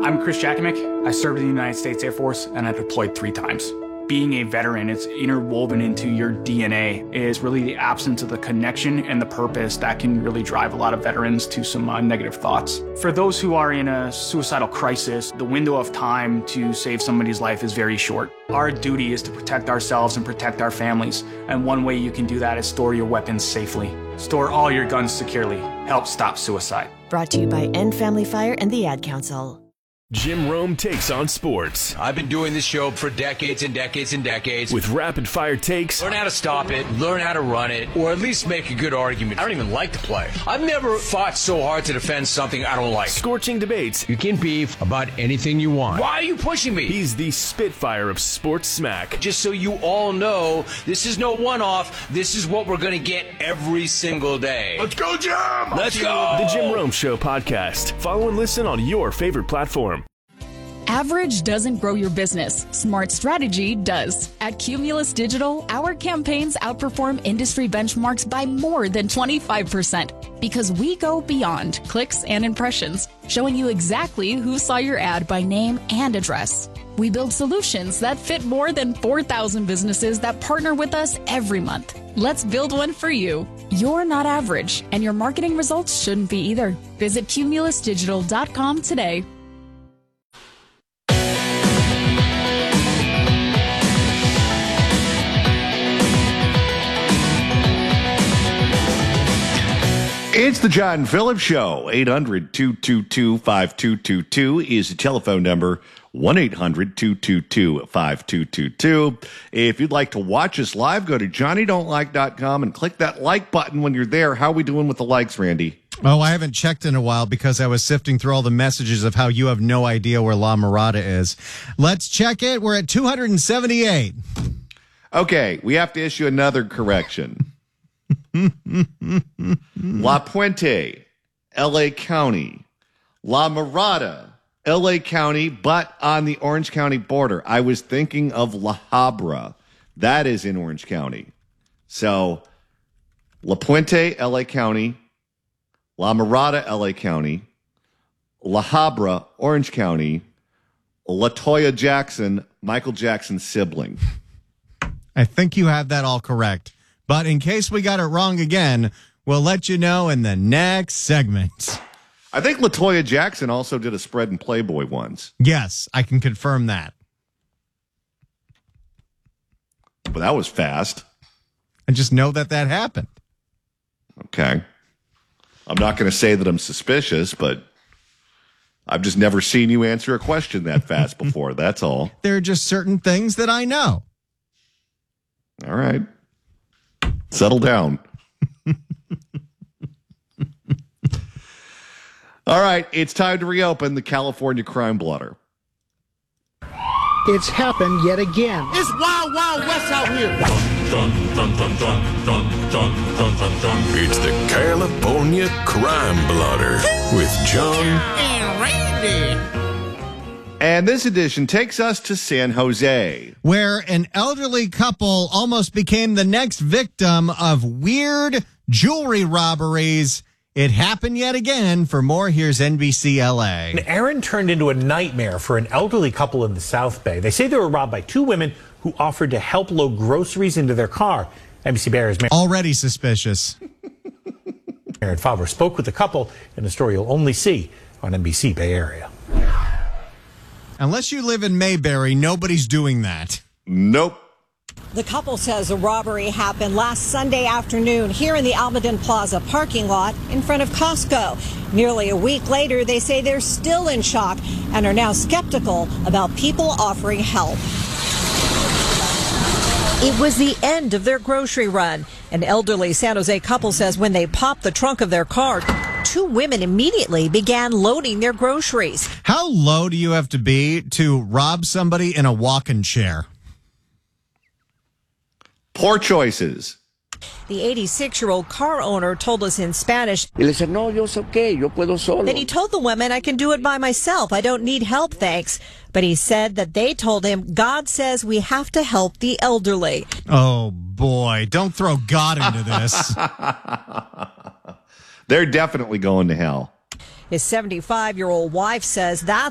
I'm Chris Jakimick. I served in the United States Air Force and I deployed 3 times. Being a veteran, it's interwoven into your DNA, is really the absence of the connection and the purpose that can really drive a lot of veterans to some negative thoughts. For those who are in a suicidal crisis, the window of time to save somebody's life is very short. Our duty is to protect ourselves and protect our families, and one way you can do that is store your weapons safely. Store all your guns securely. Help stop suicide. Brought to you by End Family Fire and the Ad Council. Jim Rome takes on sports. I've been doing this show for decades and decades and decades. With rapid-fire takes. Learn how to stop it, learn how to run it, or at least make a good argument. I don't even like to play. I've never fought so hard to defend something I don't like. Scorching debates. You can beef about anything you want. Why are you pushing me? He's the Spitfire of sports smack. Just so you all know, this is no one-off. This is what we're going to get every single day. Let's go, Jim! Let's go! The Jim Rome Show podcast. Follow and listen on your favorite platform. Average doesn't grow your business. Smart strategy does. At Cumulus Digital, our campaigns outperform industry benchmarks by more than 25% because we go beyond clicks and impressions, showing you exactly who saw your ad by name and address. We build solutions that fit more than 4,000 businesses that partner with us every month. Let's build one for you. You're not average, and your marketing results shouldn't be either. Visit cumulusdigital.com today. It's the John Phillips Show. 800-222-5222 is the telephone number. 1-800-222-5222. If you'd like to watch us live, go to johnnydon'tlike.com and click that like button when you're there. How are we doing with the likes, Randy? Oh, I haven't checked in a while because I was sifting through all the messages of how you have no idea where La Mirada is. Let's check it. We're at 278. Okay, we have to issue another correction. La Puente, L.A. County. La Mirada, L.A. County, but on the Orange County border. I was thinking of La Habra. That is in Orange County. So, La Puente, L.A. County. La Mirada, L.A. County. La Habra, Orange County. LaToya Jackson, Michael Jackson's sibling. I think you have that all correct. But in case we got it wrong again, we'll let you know in the next segment. I think LaToya Jackson also did a spread in Playboy once. Yes, I can confirm that. But that was fast. I just know that happened. Okay. I'm not going to say that I'm suspicious, but I've just never seen you answer a question that fast before. That's all. There are just certain things that I know. All right. Settle down. All right, it's time to reopen the California crime blotter. It's happened yet again. It's Wild Wild West out here. It's the California Crime Blotter with John and Randy. And this edition takes us to San Jose, where an elderly couple almost became the next victim of weird jewelry robberies. It happened yet again. For more, here's NBC LA. An errand turned into a nightmare for an elderly couple in the South Bay. They say they were robbed by 2 women who offered to help load groceries into their car. NBC Bay Area's already suspicious. Aaron Favre spoke with the couple in a story you'll only see on NBC Bay Area. Unless you live in Mayberry, nobody's doing that. Nope. The couple says a robbery happened last Sunday afternoon here in the Almaden Plaza parking lot in front of Costco. Nearly a week later, they say they're still in shock and are now skeptical about people offering help. It was the end of their grocery run. An elderly San Jose couple says when they popped the trunk of their car, 2 women immediately began loading their groceries. How low do you have to be to rob somebody in a walking chair? Poor choices. The 86-year-old car owner told us in Spanish that he told the women, I can do it by myself. I don't need help, thanks. But he said that they told him, God says we have to help the elderly. Oh, boy. Don't throw God into this. They're definitely going to hell. His 75-year-old wife says that's